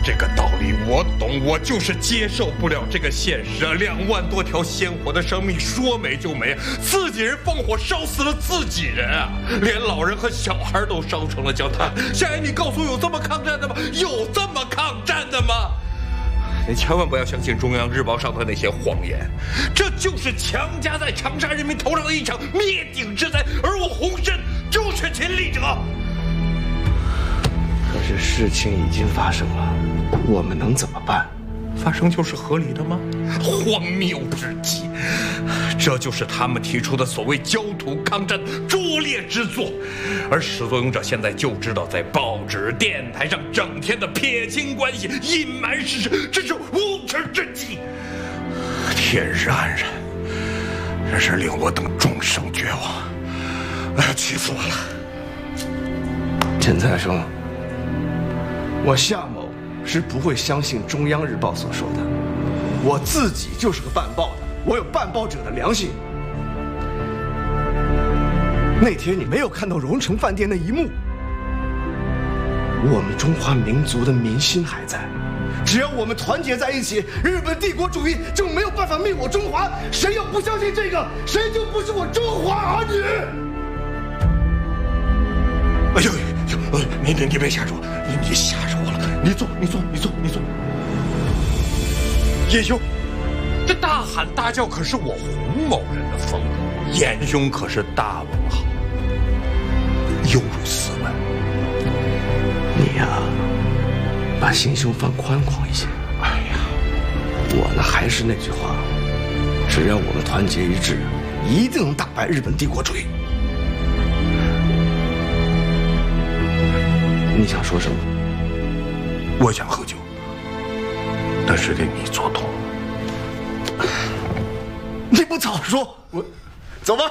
这个道理我懂，我就是接受不了这个现实啊！2万多条鲜活的生命说没就没，自己人放火烧死了自己人啊！连老人和小孩都烧成了焦炭。夏言，你告诉我有这么抗战的吗？有这么抗战的吗？你千万不要相信《中央日报》上的那些谎言，这就是强加在长沙人民头上的一场灭顶之灾，而我洪深就是亲历者。 可是事情已经发生了，我们能怎么办？ 发生就是合理的吗？荒谬至极！这就是他们提出的所谓焦土抗战拙劣之作，而始作俑者现在就知道在报纸、电台上整天的撇清关系、隐瞒事实，这是无耻之极。天日安然，真是令我等众生绝望！哎呀，气死我了！ 陈再生，我夏某是不会相信《中央日报》所说的，我自己就是个办报的，我有办报者的良心。那天你没有看到荣城饭店那一幕，我们中华民族的民心还在，只要我们团结在一起，日本帝国主义就没有办法灭我中华。谁要不相信这个，谁就不是我中华儿女。 哎呦！你别吓着我，你吓着我了！你坐。叶兄，这大喊大叫可是我洪某人的风格，严兄可是大文豪，犹如斯文。 你呀，把心胸放宽广一些。 哎呀， 我呢还是那句话，只要我们团结一致，一定能打败日本帝国主义。你想说什么？ 我想喝酒，但是得你做主。 你不早说，我走吧。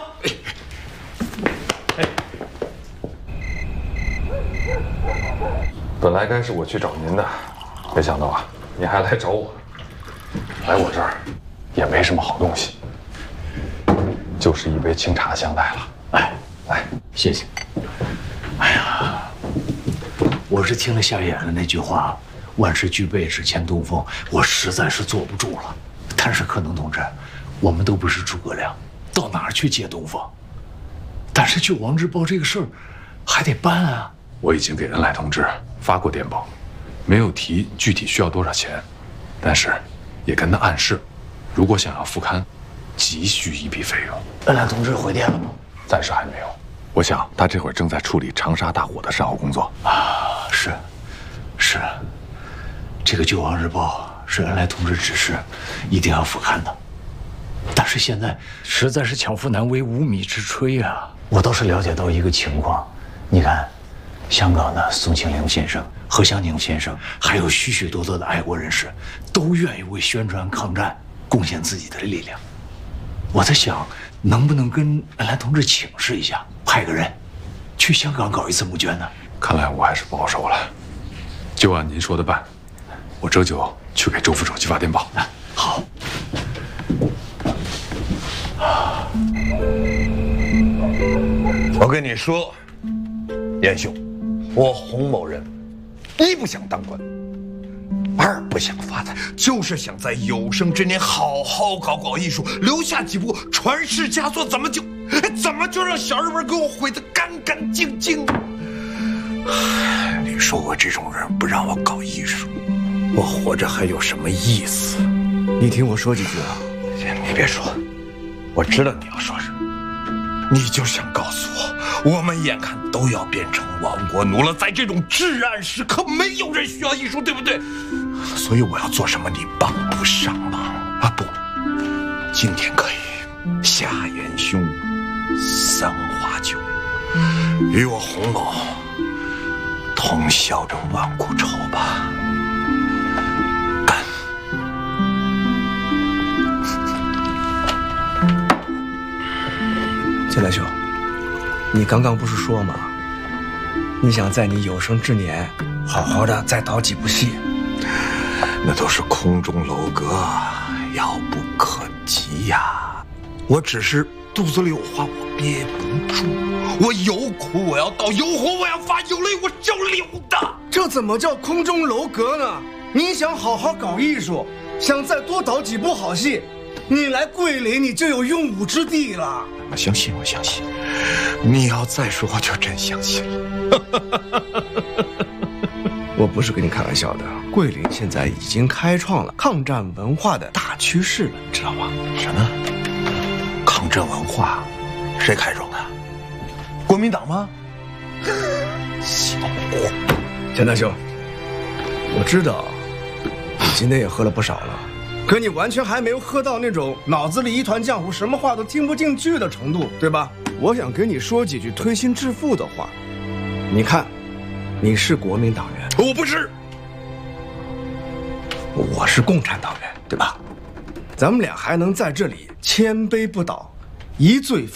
本来该是我去找您的，没想到啊，您还来找我。来我这儿也没什么好东西，就是一杯清茶相待了。来， 谢谢。哎呀，我是听了夏衍的那句话“万事俱备，只欠东风”，我实在是坐不住了。但是可能同志，我们都不是诸葛亮，到哪儿去借东风？但是救亡日报这个事儿还得办啊。 我已经给恩来同志发过电报，没有提具体需要多少钱，但是也跟他暗示，如果想要复刊，急需一笔费用。 恩来同志回电了吗？ 暂时还没有。我想他这会儿正在处理长沙大火的善后工作啊。是，这个救亡日报是恩来同志指示，一定要复刊的。但是现在实在是巧妇难为无米之炊啊！我倒是了解到一个情况，你看，香港的宋庆龄先生、何香凝先生，还有许许多多的爱国人士，都愿意为宣传抗战贡献自己的力量。我在想，能不能跟恩来同志请示一下，派个人去香港搞一次募捐呢？ 看来我还是保守了，就按您说的办。我这就去给周副手去发电报。 好。 我跟你说，严兄，我洪某人，一不想当官，二不想发财，就是想在有生之年好好搞艺术，留下几部传世佳作。怎么就让小日本给我毁得干干净净？你说我这种人不让我搞艺术，我活着还有什么意思？ 你听我说几句啊！ 你别说，我知道你要说什么。你就想告诉我们眼看都要变成亡国奴了，在这种至暗时刻，没有人需要艺术，对不对？所以我要做什么，你帮不上忙啊！不，今天可以，夏言兄3花酒，与我洪某同销这万古愁吧。干！ 金来兄，你刚刚不是说吗？你想在你有生之年好好的再导几部戏？ 那都是空中楼阁，遥不可及呀。我只是肚子里有话我憋不住，我有苦我要倒，有火我要发，有泪我就流的。 这怎么叫空中楼阁呢？ 你想好好搞艺术，想再多导几部好戏，你来桂林你就有用武之地了。 我相信，我相信。你要再说，我就真相信了。 我不是跟你开玩笑的，桂林现在已经开创了抗战文化的大趋势了，你知道吗？ 什么？抗战文化？谁开创的？国民党吗？小货！ 钱大兄，我知道你今天也喝了不少了，可你完全还没有喝到那种脑子里一团浆糊，什么话都听不进去的程度，对吧？我想跟你说几句推心置腹的话。你看，你是国民党员， 我不是， 我是共产党员，对吧？咱们俩还能在这里千杯不倒，一醉方